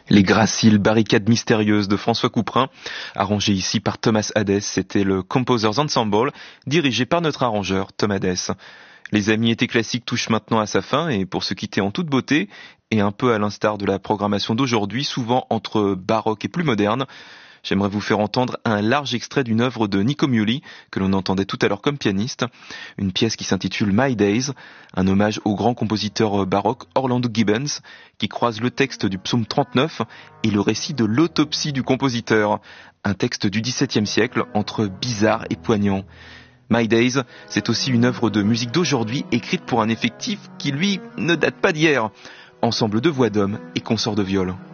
Les graciles barricades mystérieuses de François Couperin, arrangées ici par Thomas Hadès, c'était le Composers Ensemble, dirigé par notre arrangeur Tom Hadès. Les Amis étaient classiques touchent maintenant à sa fin, et pour se quitter en toute beauté, et un peu à l'instar de la programmation d'aujourd'hui, souvent entre baroque et plus moderne, j'aimerais vous faire entendre un large extrait d'une œuvre de Nico Muhly, que l'on entendait tout à l'heure comme pianiste, une pièce qui s'intitule My Days, un hommage au grand compositeur baroque Orlando Gibbons, qui croise le texte du psaume 39 et le récit de l'autopsie du compositeur, un texte du XVIIe siècle entre bizarre et poignant. My Days, c'est aussi une œuvre de musique d'aujourd'hui écrite pour un effectif qui, lui, ne date pas d'hier. Ensemble de voix d'hommes et consorts de viol.